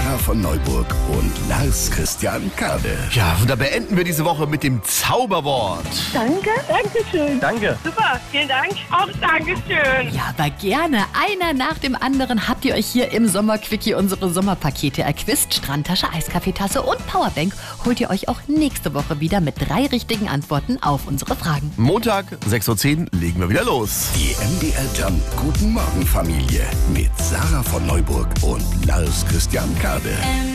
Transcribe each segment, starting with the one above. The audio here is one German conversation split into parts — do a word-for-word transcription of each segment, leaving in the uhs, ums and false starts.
Sarah von Neuburg und Lars Christian Kade. Ja, und da beenden wir diese Woche mit dem Zauberwort. Danke. Dankeschön. Danke. Super, vielen Dank. Auch Dankeschön. Ja, aber gerne. Einer nach dem anderen habt ihr euch hier im Sommerquickie unsere Sommerpakete erquist. Strandtasche, Eiskaffeetasse und Powerbank holt ihr euch auch nächste Woche wieder mit drei richtigen Antworten auf unsere Fragen. Montag, sechs Uhr zehn, legen wir wieder los. Die M D R Jump Guten Morgen Familie mit Sarah von Neuburg und Lars Christian Kade.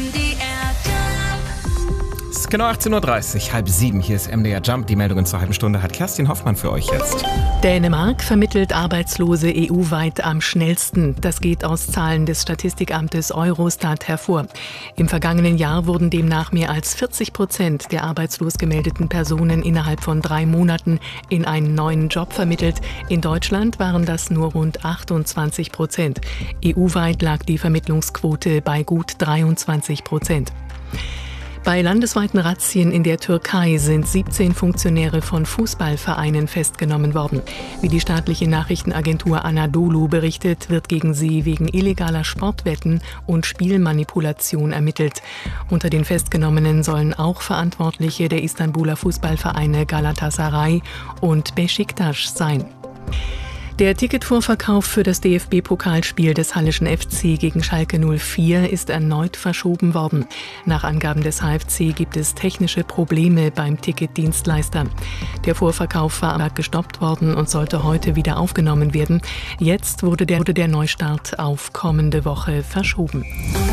Es ist genau achtzehn Uhr dreißig, halb sieben. Hier ist M D R Jump. Die Meldungen zur halben Stunde hat Kerstin Hoffmann für euch jetzt. Dänemark vermittelt Arbeitslose E U-weit am schnellsten. Das geht aus Zahlen des Statistikamtes Eurostat hervor. Im vergangenen Jahr wurden demnach mehr als vierzig Prozent der arbeitslos gemeldeten Personen innerhalb von drei Monaten in einen neuen Job vermittelt. In Deutschland waren das nur rund achtundzwanzig Prozent. E U-weit lag die Vermittlungsquote bei gut dreiundzwanzig Prozent. Bei landesweiten Razzien in der Türkei sind siebzehn Funktionäre von Fußballvereinen festgenommen worden. Wie die staatliche Nachrichtenagentur Anadolu berichtet, wird gegen sie wegen illegaler Sportwetten und Spielmanipulation ermittelt. Unter den Festgenommenen sollen auch Verantwortliche der Istanbuler Fußballvereine Galatasaray und Beşiktaş sein. Der Ticketvorverkauf für das D F B-Pokalspiel des Halleschen F C gegen Schalke null vier ist erneut verschoben worden. Nach Angaben des H F C gibt es technische Probleme beim Ticketdienstleister. Der Vorverkauf war gestoppt worden und sollte heute wieder aufgenommen werden. Jetzt wurde der, wurde der Neustart auf kommende Woche verschoben.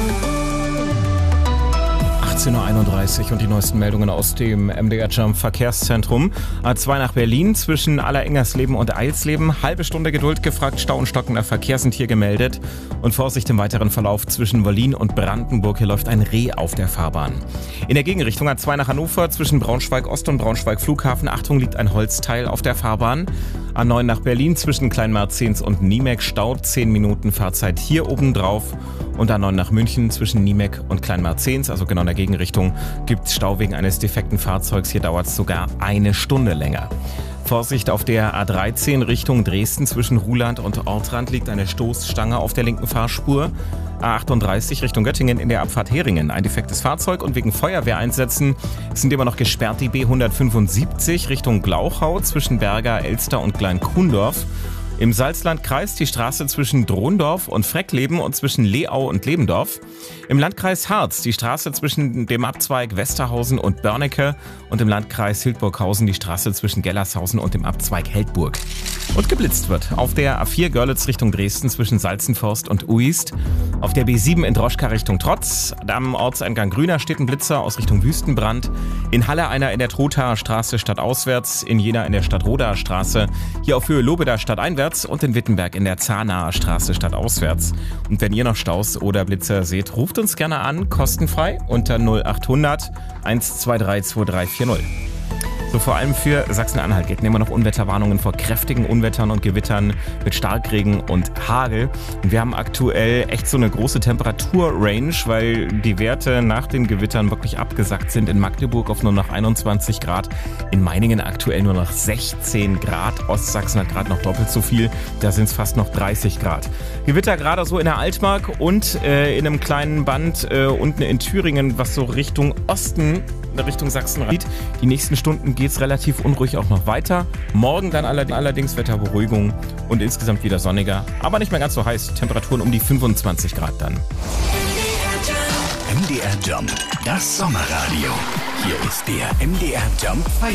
achtzehn Uhr einunddreißig und die neuesten Meldungen aus dem M D R Jump Verkehrszentrum. A zwei nach Berlin zwischen Allerengersleben und Eilsleben. Halbe Stunde Geduld gefragt, Stau und stockender Verkehr sind hier gemeldet. Und Vorsicht im weiteren Verlauf zwischen Berlin und Brandenburg. Hier läuft ein Reh auf der Fahrbahn. In der Gegenrichtung A zwei nach Hannover zwischen Braunschweig Ost und Braunschweig Flughafen. Achtung, liegt ein Holzteil auf der Fahrbahn. A neun nach Berlin zwischen Kleinmarzens und Niemek. Stau, zehn Minuten Fahrzeit hier oben drauf. Und A neun nach München zwischen Niemek und Kleinmarzens, also genau in der Gegenrichtung, gibt es Stau wegen eines defekten Fahrzeugs. Hier dauert es sogar eine Stunde länger. Vorsicht auf der A dreizehn Richtung Dresden zwischen Ruhland und Ortrand liegt eine Stoßstange auf der linken Fahrspur. A achtunddreißig Richtung Göttingen in der Abfahrt Heringen. Ein defektes Fahrzeug und wegen Feuerwehreinsätzen sind immer noch gesperrt die B hundertfünfundsiebzig Richtung Glauchau zwischen Berger, Elster und Klein-Kuhndorf. Im Salzlandkreis die Straße zwischen Drondorf und Freckleben und zwischen Leau und Lebendorf. Im Landkreis Harz die Straße zwischen dem Abzweig Westerhausen und Börnecke und im Landkreis Hildburghausen die Straße zwischen Gellershausen und dem Abzweig Heldburg. Und geblitzt wird auf der A vier Görlitz Richtung Dresden zwischen Salzenforst und Uist. Auf der B sieben in Droschka Richtung Trotz. Am Ortseingang Grüner steht ein Blitzer aus Richtung Wüstenbrand. In Halle einer in der Trothaer Straße stadtauswärts. In Jena in der Stadtrodaer Straße. Hier auf Höhe Lobeda stadteinwärts. Und in Wittenberg in der Zahnaer Straße stadtauswärts. Und wenn ihr noch Staus oder Blitzer seht, ruft uns gerne an, kostenfrei unter null achthundert eins zwei drei zwei drei vier null. So, vor allem für Sachsen-Anhalt gelten immer noch Unwetterwarnungen vor kräftigen Unwettern und Gewittern mit Starkregen und Hagel. Und wir haben aktuell echt so eine große Temperaturrange, weil die Werte nach den Gewittern wirklich abgesackt sind. In Magdeburg auf nur noch einundzwanzig Grad, in Meiningen aktuell nur noch sechzehn Grad. Ostsachsen hat gerade noch doppelt so viel, da sind es fast noch dreißig Grad. Gewitter gerade so in der Altmark und äh, in einem kleinen Band äh, unten in Thüringen, was so Richtung Osten, Richtung Sachsen geht. Die nächsten Stunden geht es relativ unruhig auch noch weiter. Morgen dann allerdings Wetterberuhigung und insgesamt wieder sonniger, aber nicht mehr ganz so heiß. Temperaturen um die fünfundzwanzig Grad dann. M D R Jump, das Sommerradio. Hier ist der M D R Jump Feier.